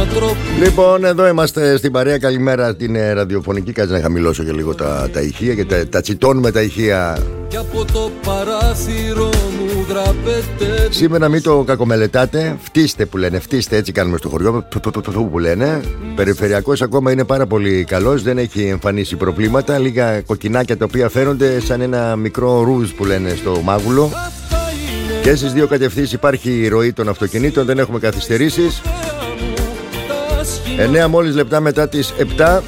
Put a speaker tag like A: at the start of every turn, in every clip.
A: Λοιπόν, εδώ είμαστε στην παρέα. Καλημέρα την ραδιοφωνική. Κάτσε να χαμηλώσω και λίγο τα ηχεία, γιατί τα τσιτώνουμε τα ηχεία. Σήμερα μην το κακομελετάτε. Φτύστε που λένε, φτύστε, έτσι κάνουμε στο χωριό που λένε. Περιφερειακός ακόμα είναι πάρα πολύ καλός. Δεν έχει εμφανίσει προβλήματα. Λίγα κοκκινάκια τα οποία φαίνονται σαν ένα μικρό ρούζ που λένε στο μάγουλο. Και στις δύο κατευθύνσεις υπάρχει ροή των αυτοκινήτων. Δεν έχουμε καθυστερήσεις. 9 μόλις λεπτά μετά τις 7.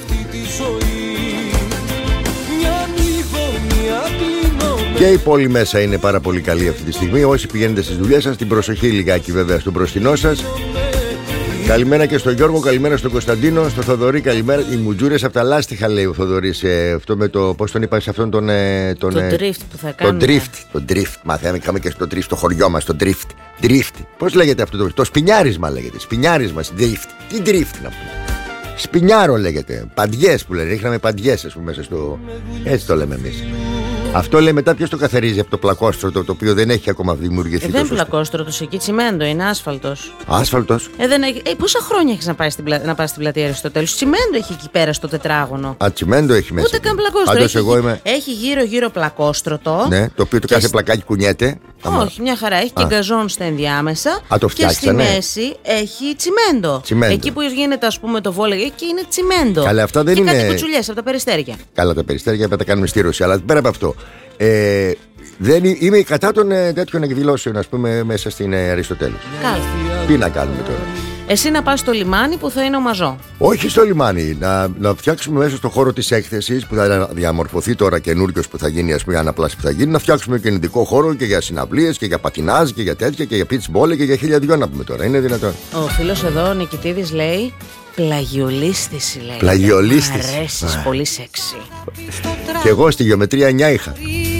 A: Και η πόλη μέσα είναι πάρα πολύ καλή αυτή τη στιγμή. Όσοι πηγαίνετε στις δουλειές σας, την προσοχή λιγάκι βέβαια στον μπροστινό σας. Καλημέρα και στον Γιώργο, καλημέρα στον Κωνσταντίνο, στον Θοδωρή, καλημέρα. Οι μουτζούρες από τα λάστιχα, λέει ο Θοδωρής. Αυτό με το, πώς τον είπα σε αυτόν τον
B: drift που θα κάνουμε.
A: Το drift. Μαθαίναμε, είχαμε και στο drift στο χωριό μας, το drift. Drift. Πώς λέγεται αυτό το σπινιάρισμα λέγεται. Σπινιάρισμα, drift. Τι drift είναι αυτό? Σπινιάρο λέγεται. Παντιές που λένε. Ρίχναμε παντιές, ας πούμε, μέσα στο. Έτσι το λέμε εμείς. Αυτό λέει μετά ποιος το καθαρίζει από το πλακόστρωτο, το οποίο δεν έχει ακόμα δημιουργηθεί.
B: Δεν είναι πλακόστρωτος εκεί, τσιμέντο, είναι άσφαλτος.
A: Άσφαλτος.
B: Δεν έχει. Πόσα χρόνια έχεις να πας στην πλατεία Αριστοτέλους? Τσιμέντο έχει εκεί πέρα στο τετράγωνο.
A: Α, τσιμέντο έχει μέσα.
B: Ούτε καν πλακόστρωτο. Έχει γύρω-γύρω πλακόστρωτο.
A: Ναι, το οποίο το κάθε πλακάκι κουνιέται.
B: Όχι, μια χαρά. Έχει και γκαζόν στα ενδιάμεσα.
A: Και
B: στη μέση έχει τσιμέντο. Εκεί που γίνεται, ας πούμε, το βόλεϊ, εκεί είναι τσιμέντο.
A: Καλά, αυτά δεν είναι.
B: Και κάτι κουτσουλιές από τα περιστέρια.
A: Καλά, τα περιστέρια θα τα κάνουμε στήρωση. Αλλά πέρα από αυτό. Δεν είμαι κατά των τέτοιων εκδηλώσεων, ας πούμε, μέσα στην Αριστοτέλους.
B: Καλά.
A: Τι να κάνουμε τώρα?
B: Εσύ να πας στο λιμάνι που θα είναι ο Μαζό.
A: Όχι στο λιμάνι. Να φτιάξουμε μέσα στο χώρο της έκθεσης που θα διαμορφωθεί τώρα, καινούριος που θα γίνει, ας πούμε, αναπλάση που θα γίνει. Να φτιάξουμε και ειδικό χώρο και για συναυλίες και για πατινάζ και για τέτοια και για pitchball και για 1002 να πούμε τώρα. Είναι δυνατόν?
B: Ο φίλος εδώ, ο Νικητίδης, λέει. Πλαγιολίστηση, λέει.
A: Πλαγιολίστηση.
B: Μ' αρέσεις, πολύ σεξι.
A: Και εγώ στη γεωμετρία 9 είχα.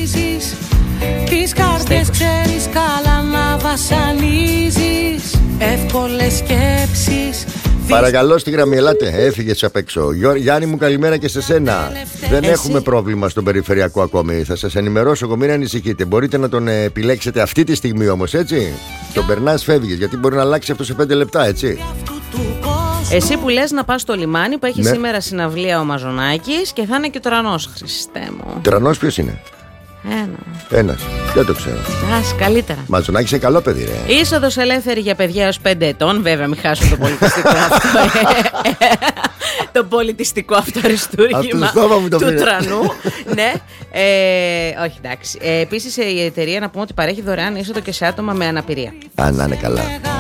C: Τις κάρτες ξέρεις καλά να βασανίζεις. Εύκολες σκέψεις.
A: Παρακαλώ στη γραμμή, ελάτε. Έφυγες απ' έξω. Γιάννη μου, καλημέρα και σε σένα. Δεν έχουμε πρόβλημα στον περιφερειακό ακόμη. Θα σας ενημερώσω εγώ, μην ανησυχείτε. Μπορείτε να τον επιλέξετε αυτή τη στιγμή όμως, έτσι. Τον περνάς, φεύγεις, γιατί μπορεί να αλλάξει αυτό σε 5 λεπτά, έτσι.
B: Εσύ που λες να πας στο λιμάνι που έχει σήμερα συναυλία ο Μαζονάκης και θα είναι και ο Τρανός, Χριστέ μου.
A: Τρανός ποιος είναι? Ένας. Δεν το ξέρω.
B: Ας, καλύτερα.
A: Μαζονάκης είναι καλό παιδί, ρε.
B: Είσοδος ελεύθερη για παιδιά έως 5 ετών. Βέβαια, μην χάσουν το πολιτιστικό αυτό. Το πολιτιστικό αυτό αριστούργημα του Τρανού. Ναι. Όχι, εντάξει. Επίσης η εταιρεία, να πούμε ότι παρέχει δωρεάν είσοδο και σε άτομα με αναπηρία.
A: Να είναι καλά.